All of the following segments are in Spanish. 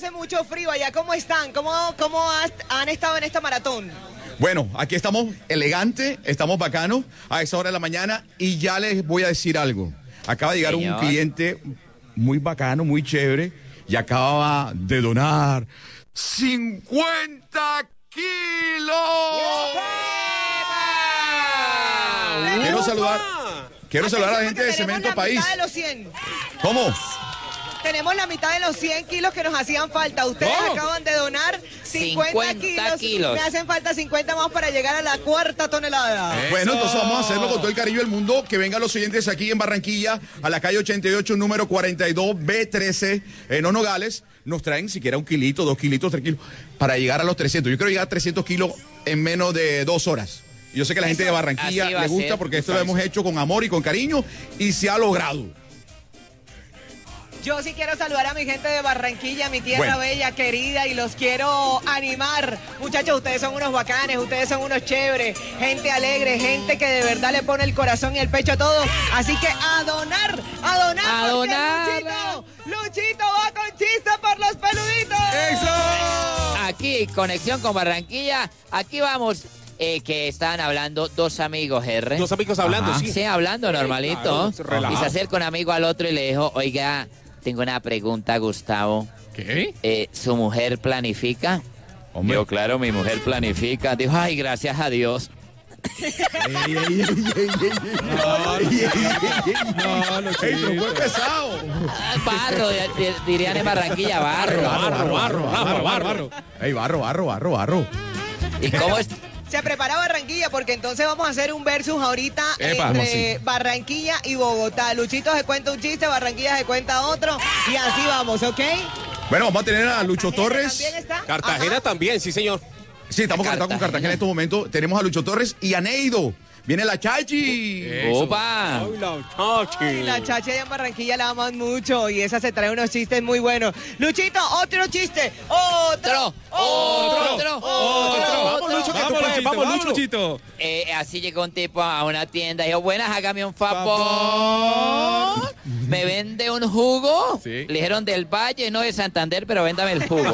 hace mucho frío allá. ¿Cómo están? ¿Cómo han estado en esta maratón? Bueno, aquí estamos elegantes, estamos bacanos a esa hora de la mañana y ya les voy a decir algo. Acaba de llegar un cliente muy bacano, muy chévere y acaba de donar 50 kilos. Quiero saludar a la gente de Cemento País. De los 100. ¿Cómo? Tenemos la mitad de los 100 kilos que nos hacían falta. Ustedes acaban de donar 50 kilos. Me hacen falta 50 más para llegar a la 4ª tonelada. Eso. Bueno, entonces vamos a hacerlo con todo el cariño del mundo. Que vengan los oyentes aquí en Barranquilla, a la calle 88, número 42, B13, en Nogales. Nos traen siquiera 1 kilito, 2 kilitos, 3 kilos, para llegar a los 300. Yo quiero llegar a 300 kilos en menos de 2 horas. Yo sé que a la gente de Barranquilla le gusta porque esto lo hemos hecho con amor y con cariño y se ha logrado. Yo sí quiero saludar a mi gente de Barranquilla, mi tierra bella, querida, y los quiero animar. Muchachos, ustedes son unos bacanes, ustedes son unos chéveres, gente alegre, gente que de verdad le pone el corazón y el pecho a todo. Así que a donar, Luchito va con chiste por los peluditos. ¡Eso! Aquí, conexión con Barranquilla, aquí vamos. Que estaban hablando dos amigos, R. Dos amigos hablando, Ajá. Sí, hablando normalito. Claro, y se acerca un amigo al otro y le dijo, oiga, tengo una pregunta, Gustavo. ¿Qué? ¿Su mujer planifica? Hombre. Digo, claro, mi mujer planifica. Dijo, ay, gracias a Dios. No, pero fue pesado. Barro, dirían en Barranquilla, barro. Barro. Ey, barro. ¿Y cómo es? Se prepara Barranquilla porque entonces vamos a hacer un versus ahorita entre Barranquilla y Bogotá. Luchito se cuenta un chiste, Barranquilla se cuenta otro y así vamos, ¿ok? Bueno, vamos a tener a Lucho Torres. ¿También está? Cartagena también, sí, señor. Sí, estamos conectados con Cartagena en estos momentos. Tenemos a Lucho Torres y a Neido. Viene la Chachi. ¡Opa! Ay, la Chachi allá en Barranquilla la aman mucho y esa se trae unos chistes muy buenos. Luchito, otro chiste. Otro. Vamos, Lucho, que tú puedes. Vamos, Luchito. Así llegó un tipo a una tienda y dijo, buenas, hágame un favor. ¿Me vende un jugo? Sí. Le dijeron del Valle, no de Santander, pero véndame el jugo.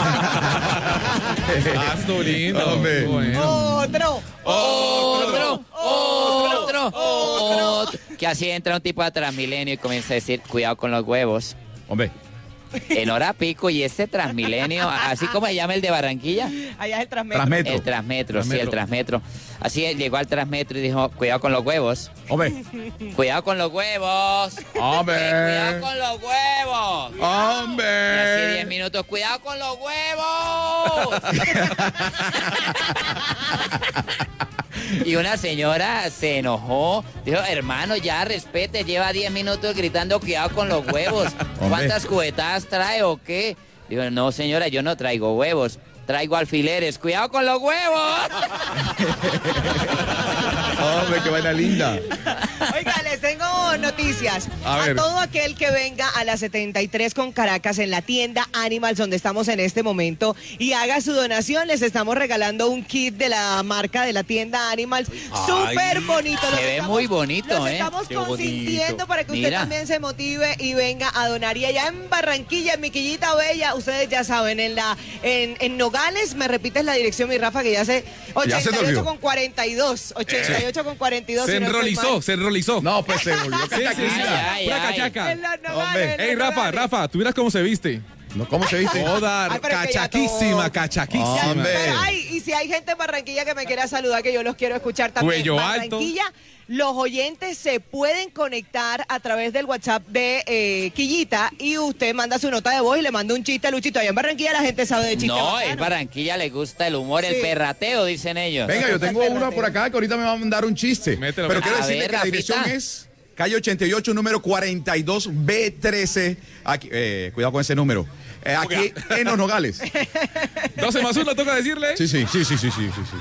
Estuvo lindo. Hombre. Otro. Que así entra un tipo de Transmilenio y comienza a decir, cuidado con los huevos. Hombre. En hora pico y ese Transmilenio, así como se llama el de Barranquilla. Allá es el Transmetro. El Transmetro, sí, el Transmetro. Así llegó al Transmetro y dijo, cuidado con los huevos. Hombre. Cuidado con los huevos. Hombre. Cuidado con los huevos. Y así Hombre. 10 minutos, cuidado con los huevos. Y una señora se enojó, dijo, hermano, ya respete, lleva 10 minutos gritando cuidado con los huevos. ¿Cuántas cubetadas trae o qué? Digo, no señora, yo no traigo huevos, traigo alfileres, cuidado con los huevos. Hombre, qué vaina linda. Oiga, les tengo noticias. A todo aquel que venga a la 73 con Caracas en la tienda Animals, donde estamos en este momento, y haga su donación, les estamos regalando un kit de la marca de la tienda Animals. Súper bonito. Se ve muy bonito, Los estamos consintiendo para que usted también se motive y venga a donar. Y allá en Barranquilla, en mi Quillita Bella, ustedes ya saben, en Nogales, me repites la dirección, mi Rafa, que ya sé, 88 con 42. 88 con 42. Se enrolizó. No, pues se volvió cachaquilla. Pura cachaca. En las Nogales, Ey, Rafa, ¿tú miras cómo se viste? No, ¿cómo se viste? Toda cachaquísima. Pero, y si hay gente en Barranquilla que me quiera saludar, que yo los quiero escuchar también. Cuello Barranquilla, los oyentes se pueden conectar a través del WhatsApp de Quillita y usted manda su nota de voz y le manda un chiste a Luchito. Allá en Barranquilla la gente sabe de chistes. No, en Barranquilla le gusta el humor, el perrateo, dicen ellos. Venga, yo tengo uno por acá que ahorita me va a mandar un chiste. Mételo, Pero quiero A decirle ver, que la dirección Rafita. es calle 88, número 42, B13. Aquí, cuidado con ese número. Aquí en Los Nogales. 12 más 1, toca decirle. Sí.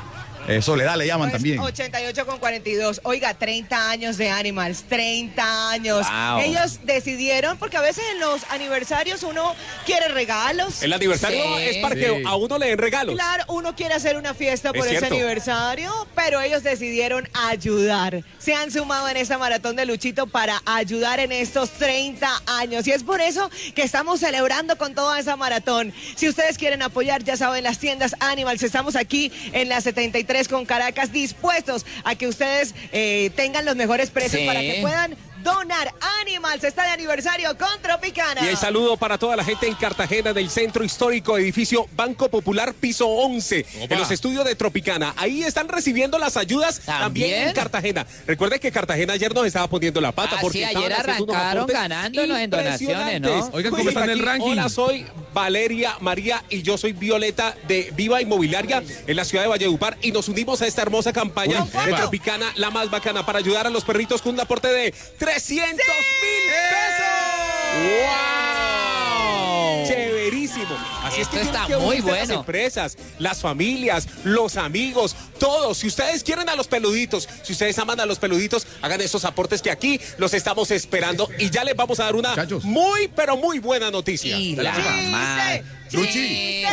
Soledad le llaman Pues, también. 88,42. Oiga, 30 años de Animals, 30 años. Wow. Ellos decidieron, porque a veces en los aniversarios uno quiere regalos. El aniversario Sí. es para que a uno le den regalos. Claro, uno quiere hacer una fiesta por ese cierto. aniversario, pero ellos decidieron ayudar. Se han sumado en esta maratón de Luchito para ayudar en estos 30 años. Y es por eso que estamos celebrando con toda esa maratón. Si ustedes quieren apoyar, ya saben, las tiendas Animals. Estamos aquí en la 73 con Caracas, dispuestos a que ustedes tengan los mejores precios Sí. para que puedan donar. Animals está de aniversario con Tropicana. Y el saludo para toda la gente en Cartagena del Centro Histórico, edificio Banco Popular, piso 11, Opa. en los estudios de Tropicana. Ahí están recibiendo las ayudas también en Cartagena. Recuerden que Cartagena ayer nos estaba poniendo la pata. porque Sí, estaban ayer haciendo unos arrancaron aportes ganándonos en donaciones, ¿no? impresionantes. Oigan, ¿cómo está en el Aquí, ranking? Hola, soy Valeria, María y yo soy Violeta de Viva Inmobiliaria en la ciudad de Valledupar y nos unimos a esta hermosa campaña Uy, de epa. Tropicana, la más bacana, para ayudar a los perritos con un aporte de 300.000 pesos. ¡Wow! Chéverísimo. Así es que Esto tienen está que muy unirse las bueno. empresas, las familias, los amigos, todos. Si ustedes quieren a los peluditos, si ustedes aman a los peluditos, hagan esos aportes que aquí los estamos esperando y ya les vamos a dar una Muchachos. muy, pero muy buena noticia. Y Te la la- mamá. Luchi.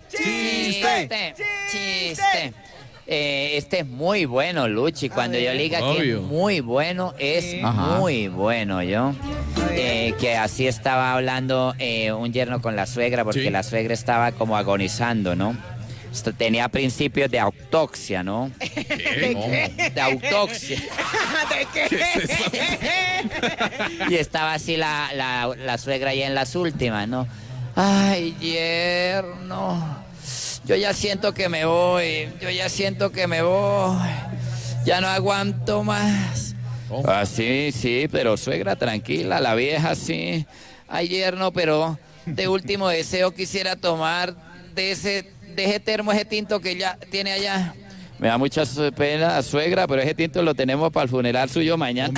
Chiste. Este es muy bueno, Luchi. Cuando yo le diga que Obvio. es muy bueno, es Ajá. muy bueno, yo. Que así estaba hablando un yerno con la suegra, porque Sí. la suegra estaba como agonizando, ¿no? Tenía principios de autopsia, ¿no? De autopsia. ¿De qué? Y estaba así la suegra ahí en las últimas, ¿no? Ay, yerno. Yo ya siento que me voy. Ya no aguanto más. Ah, sí, pero suegra, tranquila, la vieja sí. Ay, yerno, pero de último deseo quisiera tomar de ese termo, ese tinto que ya tiene allá. Me da mucha pena, suegra, pero ese tinto lo tenemos para el funeral suyo mañana.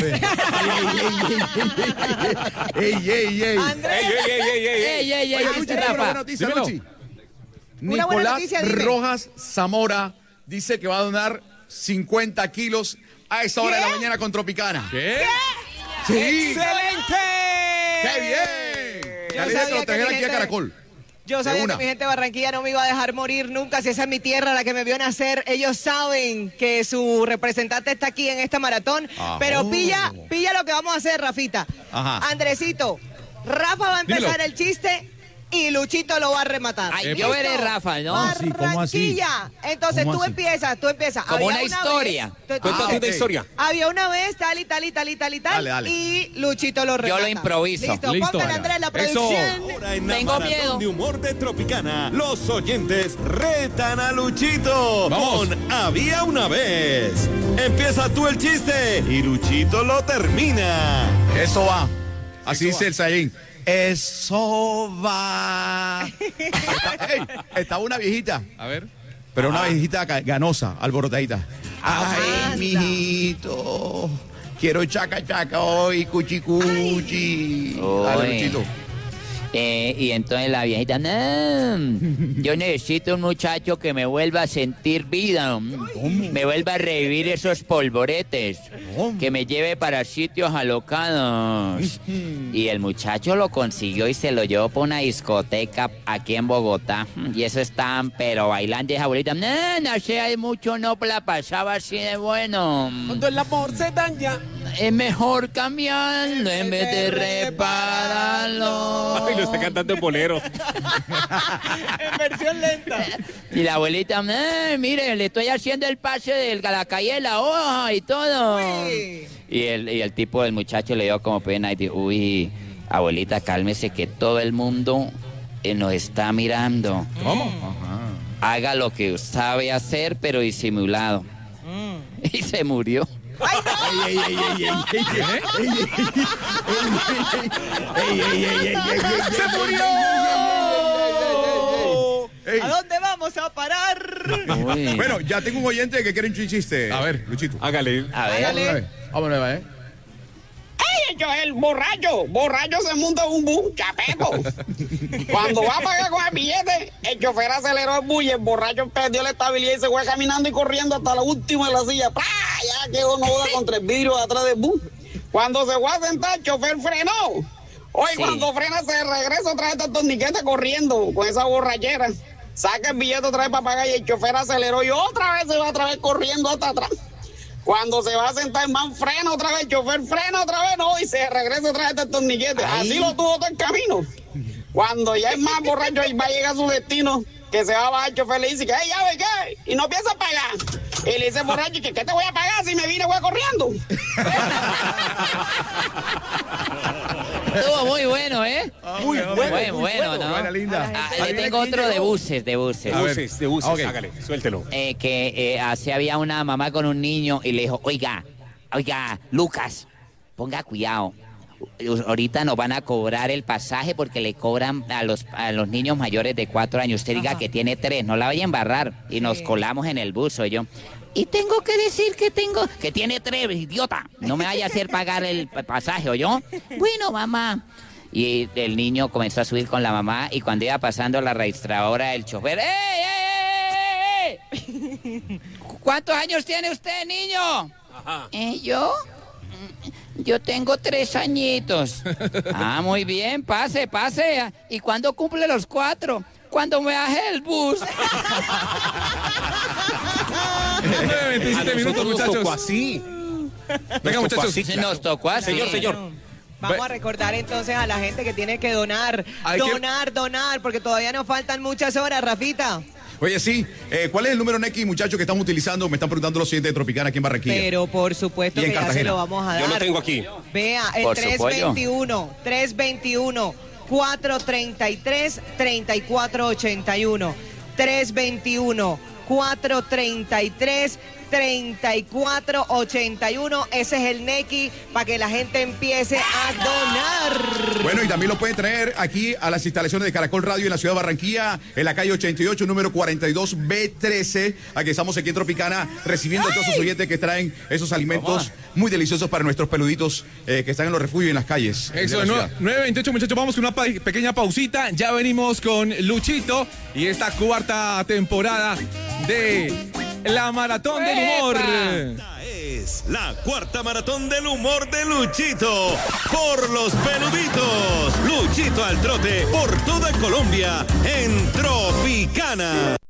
¡Ey! Andrés, ¡Ey, Oye, Luchi, tengo una Rafa! buena noticia, Dímelo. Luchi. Una buena Nicolás noticia, dime. Rojas Zamora dice que va a donar 50 kilos a esta hora de la mañana con Tropicana. ¿Qué? ¡Sí! ¡Excelente! ¡Qué bien! Yo La idea sabía que lo que trajera mi aquí a gente- Caracol. Yo De sabía una. que mi gente de Barranquilla no me iba a dejar morir nunca. Si esa es mi tierra, la que me vio nacer, ellos saben que su representante está aquí en esta maratón. Ajá. Pero pilla lo que vamos a hacer, Rafita. Ajá. Andresito, Rafa va a empezar Dímelo. el chiste y Luchito lo va a rematar. Ay, ¿Listo? yo veré, Rafa, ¿no? Sí, ¿cómo así? Barranquilla. Entonces ¿Cómo tú así? empiezas. Como Había una historia. vez- Cuéntate ok. una historia. Había una vez tal y tal. Dale. Y Luchito lo remata. lo improviso. Listo, Listo. póngale, Andrés, la Eso. producción. Ahora en la Tengo maratón miedo. de humor de Tropicana, los oyentes retan a Luchito Vamos. con Había una vez. Empieza tú el chiste y Luchito lo termina. Eso va. Así dice el Saiyín. Eso va. Estaba una viejita, A ver. pero una viejita ganosa, alborotadita. Ay, anda. mijito. Quiero chaca hoy, cuchi. Dale, Uy. Luchito. Y entonces la viejita, no, yo necesito un muchacho que me vuelva a sentir vida, me vuelva a revivir esos polvoretes, que me lleve para sitios alocados. Y el muchacho lo consiguió y se lo llevó por una discoteca aquí en Bogotá. Y eso estaban, pero bailando y esa abuelita, no sé, hay mucho, no la pasaba así de bueno. Cuando el amor se daña. Es mejor cambiarlo en vez de repararlo. Ay, lo está cantando en bolero. En versión lenta. Y la abuelita, mire, le estoy haciendo el pase de la calle de la hoja y todo. Uy. Y el tipo del muchacho le dio como pena y dijo, uy, abuelita, cálmese que todo el mundo nos está mirando. ¿Cómo? Haga lo que sabe hacer, pero disimulado. Y se murió. ¡Se murió! ¿A dónde vamos a parar? Uy. Bueno, ya tengo un oyente que quiere un chiste. A ver. Luchito. Hágale. A ver. Hágale. Vámonos, ¿eh? ¡Ey, muchachos, el borracho se monta en un bus, chapeto. Cuando va a pagar con el billete, el chofer aceleró el bus y el borracho perdió la estabilidad y se fue caminando y corriendo hasta la última de la silla. ¡Pah! Ya quedó no joda contra el vidrio de atrás del bus. Cuando se fue a sentar, el chofer frenó. Hoy sí. Cuando frena se regresa otra vez al torniquete corriendo con esa borrachera. Saca el billete otra vez para pagar y el chofer aceleró y otra vez se va otra vez corriendo hasta atrás. Cuando se va a sentar el man frena otra vez, el chofer frena otra vez, no, y se regresa otra vez al torniquete. Así lo tuvo todo el camino. Cuando ya es más borracho y va a llegar a su destino, que se va a bajar el chofer, le dice que, ya ve qué, y no piensa pagar. Y le dice borracho, que ¿qué te voy a pagar si me vine voy corriendo? Estuvo muy bueno, ¿eh? Muy bueno, ¿no? Buena, linda. Yo tengo otro de buses. De buses, Okay. hágale, suéltelo. Así había una mamá con un niño y le dijo, oiga, Lucas, ponga cuidado. Ahorita nos van a cobrar el pasaje porque le cobran a los niños mayores de 4 años. Usted diga que tiene 3, no la vaya a embarrar. Y nos colamos en el bus, oye yo. Y tengo que decir que tiene 3, idiota. No me vaya a hacer pagar el pasaje, ¿oyó? Bueno, mamá. Y el niño comenzó a subir con la mamá y cuando iba pasando la registradora, el chofer, ¡Ey! ¿Cuántos años tiene usted, niño? Ajá. Yo tengo 3 añitos. Ah, muy bien, pase. ¿Y cuándo cumple los 4? Cuando me baje el bus. 27 minutos, muchachos. Nos tocó así. Venga, muchachos. Nos tocó así. Señor. Vamos a recordar entonces a la gente que tiene que donar, porque todavía nos faltan muchas horas, Rafita. Oye, sí. ¿Cuál es el número Nequi, muchachos, que estamos utilizando? Me están preguntando los siguientes de Tropicana aquí en Barranquilla. Pero por supuesto que ya se lo vamos a dar. Yo lo tengo aquí. Vea, el 321 433 3481. 321 433 3481. Ese es el Nequi para que la gente empiece a donar. Bueno, y también lo pueden traer aquí a las instalaciones de Caracol Radio en la ciudad de Barranquilla, en la calle 88, número 42B13. Aquí estamos aquí en Tropicana recibiendo a todos esos oyentes que traen esos alimentos muy deliciosos para nuestros peluditos que están en los refugios y en las calles. Eso, 9:28, muchachos, vamos con una pequeña pausita. Ya venimos con Luchito y esta 4ª temporada de la Maratón del Humor. Esta es la 4ª Maratón del Humor de Luchito. Por los peluditos. Luchito al trote por toda Colombia en Tropicana.